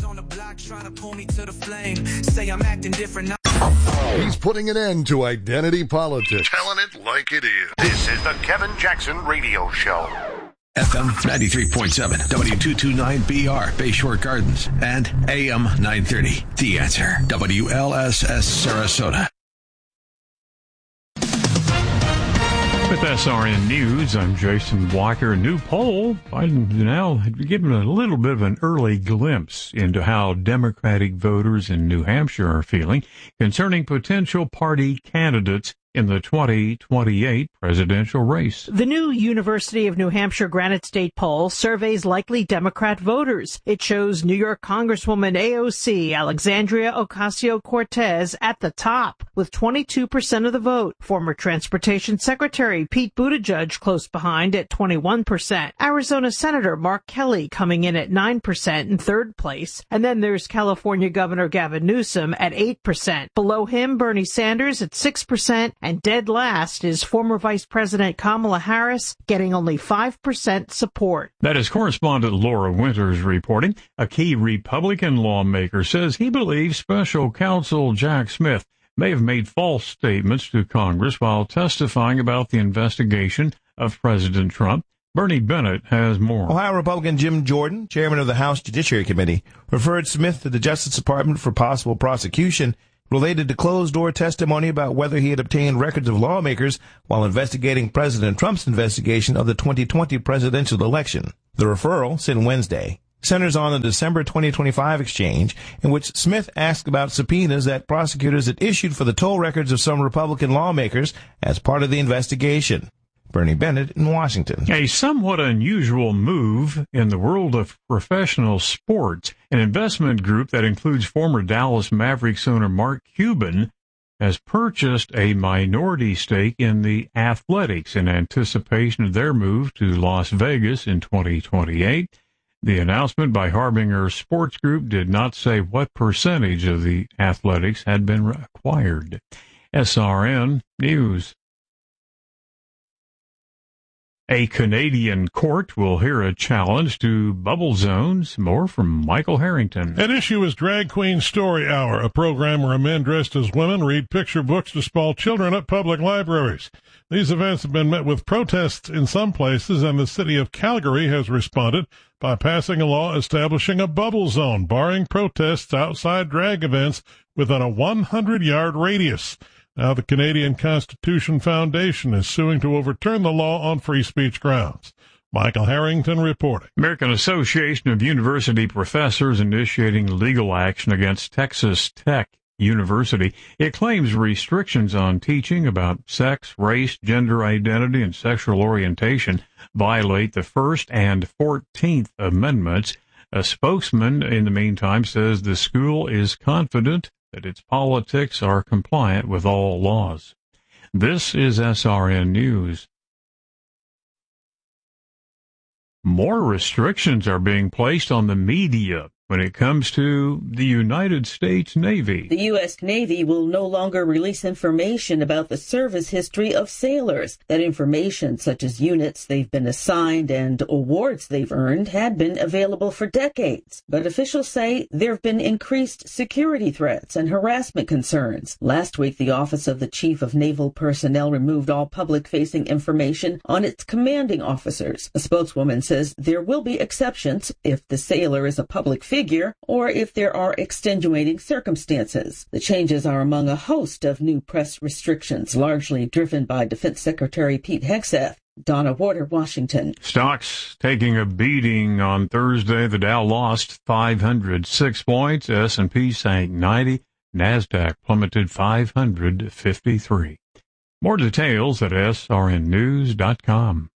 He's putting an end to identity politics. Telling it like it is. This is the Kevin Jackson Radio Show. F M ninety-three point seven, W two twenty-nine B R, Bayshore Gardens, and A M nine thirty, The Answer, W L S S Sarasota. With S R N News, I'm Jason Walker. A new poll, Biden now given a little bit of an early glimpse into how Democratic voters in New Hampshire are feeling concerning potential party candidates in the twenty twenty-eight presidential race. The new University of New Hampshire Granite State poll surveys likely Democrat voters. It shows New York Congresswoman A O C Alexandria Ocasio-Cortez at the top with twenty-two percent of the vote. Former Transportation Secretary Pete Buttigieg close behind at twenty-one percent. Arizona Senator Mark Kelly coming in at nine percent in third place. And then there's California Governor Gavin Newsom at eight percent. Below him, Bernie Sanders at six percent. And dead last is former Vice President Kamala Harris, getting only five percent support. That is correspondent Laura Winters reporting. A key Republican lawmaker says he believes Special Counsel Jack Smith may have made false statements to Congress while testifying about the investigation of President Trump. Bernie Bennett has more. Ohio Republican Jim Jordan, chairman of the House Judiciary Committee, referred Smith to the Justice Department for possible prosecution related to closed-door testimony about whether he had obtained records of lawmakers while investigating President Trump's investigation of the twenty twenty presidential election. The referral, sent Wednesday, centers on the December twenty twenty-five exchange in which Smith asked about subpoenas that prosecutors had issued for the toll records of some Republican lawmakers as part of the investigation. Bernie Bennett in Washington. A somewhat unusual move in the world of professional sports. An investment group that includes former Dallas Mavericks owner Mark Cuban has purchased a minority stake in the Athletics in anticipation of their move to Las Vegas in twenty twenty-eight. The announcement by Harbinger Sports Group did not say what percentage of the Athletics had been acquired. S R N News. A Canadian court will hear a challenge to bubble zones. More from Michael Harrington. At issue is Drag Queen Story Hour, a program where men dressed as women read picture books to small children at public libraries. These events have been met with protests in some places, and the city of Calgary has responded by passing a law establishing a bubble zone, barring protests outside drag events within a one hundred yard radius. Now the Canadian Constitution Foundation is suing to overturn the law on free speech grounds. Michael Harrington reporting. American Association of University Professors initiating legal action against Texas Tech University. It claims restrictions on teaching about sex, race, gender identity, and sexual orientation violate the First and Fourteenth Amendments. A spokesman, in the meantime, says the school is confident that its politics are compliant with all laws. This is S R N News. More restrictions are being placed on the media when it comes to the United States Navy. The U S Navy will no longer release information about the service history of sailors. That information, such as units they've been assigned and awards they've earned, had been available for decades. But officials say there have been increased security threats and harassment concerns. Last week, the Office of the Chief of Naval Personnel removed all public-facing information on its commanding officers. A spokeswoman says there will be exceptions if the sailor is a public figure figure or if there are extenuating circumstances. The changes are among a host of new press restrictions, largely driven by Defense Secretary Pete Hegseth. Donna Warder, Washington. Stocks taking a beating on Thursday. The Dow lost five hundred six points. S and P sank ninety. NASDAQ plummeted five hundred fifty-three. More details at S R N news dot com.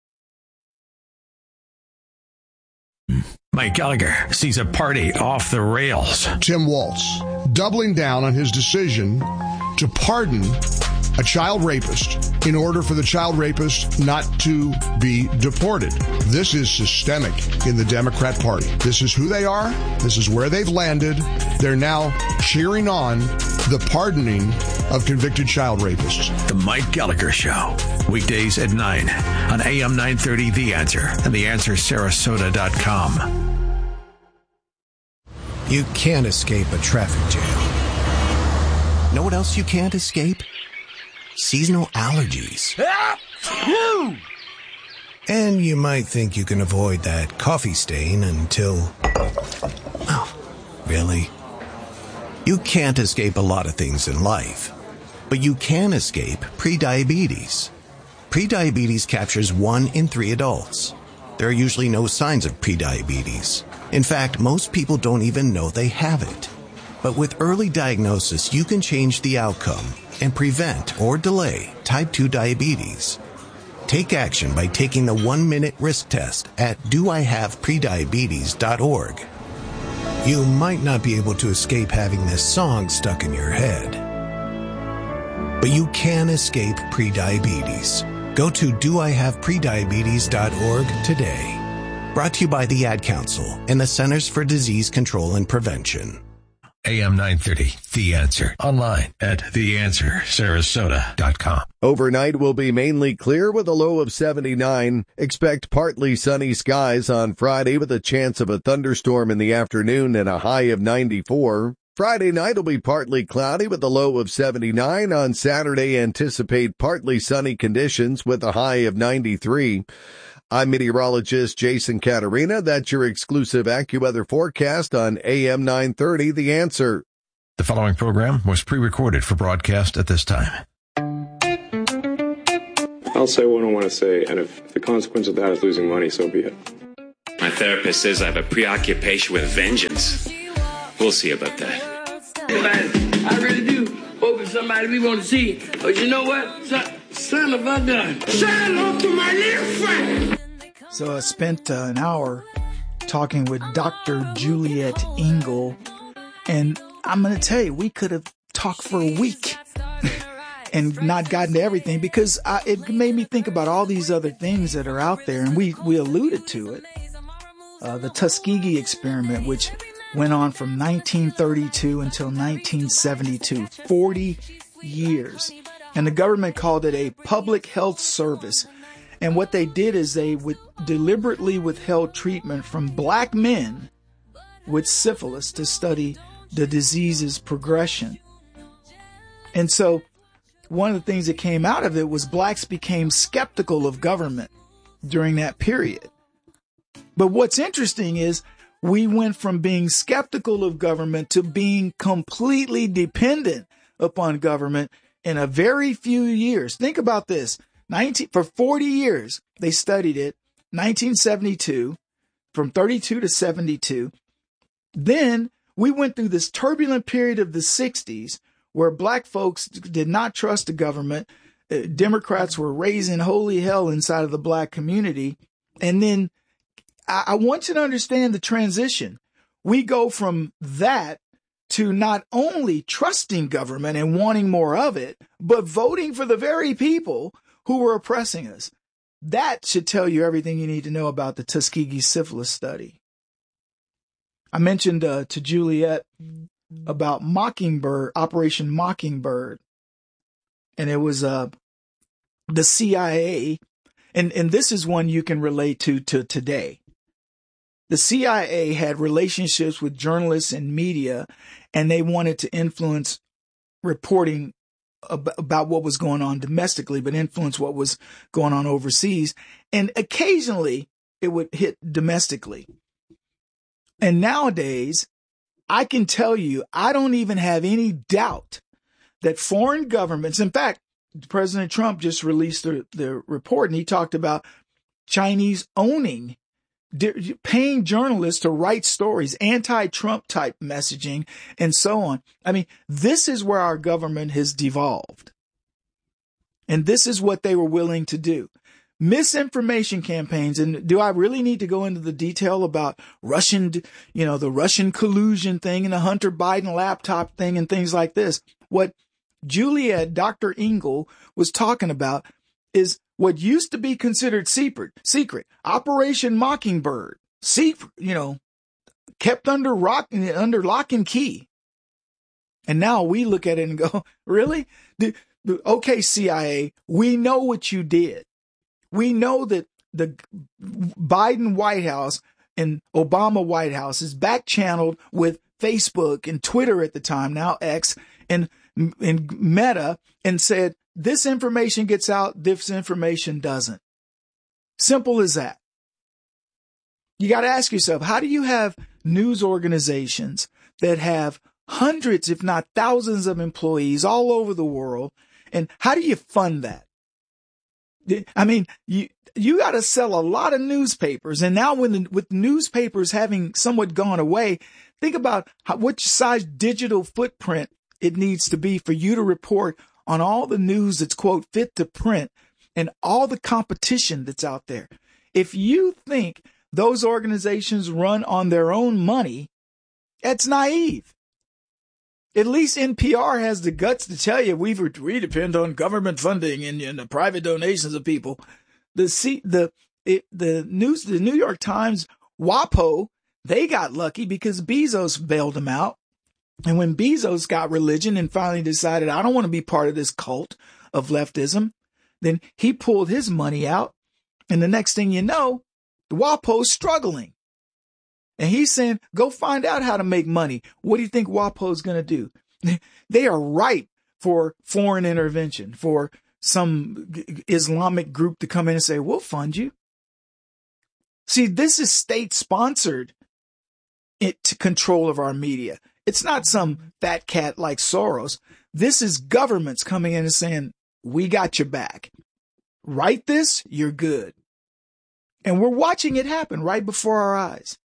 Mike Gallagher sees a party off the rails. Tim Walz doubling down on his decision to pardon a child rapist in order for the child rapist not to be deported. This is systemic in the Democrat Party. This is who they are. This is where they've landed. They're now cheering on the pardoning of convicted child rapists. The Mike Gallagher Show. Weekdays at nine on A M nine thirty The Answer and the answer sarasota dot com. You can't escape a traffic jam. Know what else you can't escape? Seasonal allergies. And you might think you can avoid that coffee stain until... Oh, really? You can't escape a lot of things in life, but you can escape prediabetes. Prediabetes captures one in three adults. There are usually no signs of prediabetes. In fact, most people don't even know they have it. But with early diagnosis, you can change the outcome and prevent or delay type two diabetes. Take action by taking the one-minute risk test at do I have prediabetes dot org. You might not be able to escape having this song stuck in your head, but you can escape prediabetes. Go to do I have prediabetes dot org today. Brought to you by the Ad Council and the Centers for Disease Control and Prevention. A M nine thirty, The Answer. Online at the answer sarasota dot com. Overnight will be mainly clear with a low of seventy-nine. Expect partly sunny skies on Friday with a chance of a thunderstorm in the afternoon and a high of ninety-four. Friday night will be partly cloudy with a low of seventy-nine. On Saturday, anticipate partly sunny conditions with a high of ninety-three. I'm meteorologist Jason Caterina. That's your exclusive AccuWeather forecast on A M nine thirty, The Answer. The following program was pre-recorded for broadcast at this time. I'll say what I want to say, and if the consequence of that is losing money, so be it. My therapist says I have a preoccupation with vengeance. We'll see about that. I really do hope it's somebody we want to see. But you know what? Son, son of a gun. Say hello to my little friend. So I spent uh, an hour talking with Doctor Juliet Engel, and I'm going to tell you, we could have talked for a week and not gotten to everything, because I, it made me think about all these other things that are out there, and we, we alluded to it. Uh, the Tuskegee experiment, which went on from nineteen thirty-two until nineteen seventy-two, forty years. And the government called it a public health service. And what they did is they would deliberately withheld treatment from black men with syphilis to study the disease's progression. And so one of the things that came out of it was blacks became skeptical of government during that period. But what's interesting is we went from being skeptical of government to being completely dependent upon government in a very few years. Think about this. nineteen for forty years, they studied it. nineteen seventy-two, from thirty-two to seventy-two. Then we went through this turbulent period of the sixties where black folks did not trust the government. Uh, Democrats were raising holy hell inside of the black community. And then I want you to understand the transition. We go from that to not only trusting government and wanting more of it, but voting for the very people who were oppressing us. That should tell you everything you need to know about the Tuskegee syphilis study. I mentioned uh, to Juliet about Mockingbird, Operation Mockingbird. And it was uh, the C I A. And, and this is one you can relate to to today. The C I A had relationships with journalists and media, and they wanted to influence reporting ab- about what was going on domestically, but influence what was going on overseas. And occasionally it would hit domestically. And nowadays, I can tell you, I don't even have any doubt that foreign governments, in fact, President Trump just released the, the report, and he talked about Chinese owning paying journalists to write stories, anti-Trump type messaging, and so on. I mean, this is where our government has devolved. And this is what they were willing to do. Misinformation campaigns. And do I really need to go into the detail about Russian, you know, the Russian collusion thing and the Hunter Biden laptop thing and things like this? What Juliet, Doctor Engel, was talking about is what used to be considered secret, secret, Operation Mockingbird, secret, you know, kept under rock, under lock and key. And now we look at it and go, really? The, the, okay, C I A, we know what you did. We know that the Biden White House and Obama White House is back channeled with Facebook and Twitter at the time, now X, and, and Meta, and said, this information gets out, this information doesn't. Simple as that. You got to ask yourself, how do you have news organizations that have hundreds, if not thousands of employees all over the world? And how do you fund that? I mean, you you got to sell a lot of newspapers. And now when the, with newspapers having somewhat gone away, think about how, what size digital footprint it needs to be for you to report on all the news that's, quote, fit to print and all the competition that's out there. If you think those organizations run on their own money, that's naive. At least N P R has the guts to tell you we we depend on government funding and, and the private donations of people. The C, the it, the news, the New York Times, WAPO, they got lucky because Bezos bailed them out. And when Bezos got religion and finally decided, I don't want to be part of this cult of leftism, then he pulled his money out. And the next thing you know, the WAPO's struggling. And he's saying, go find out how to make money. What do you think WAPO's going to do? They are ripe for foreign intervention, for some Islamic group to come in and say, we'll fund you. See, this is state-sponsored control of our media. It's not some fat cat like Soros. This is governments coming in and saying, we got your back. Write this, you're good. And we're watching it happen right before our eyes.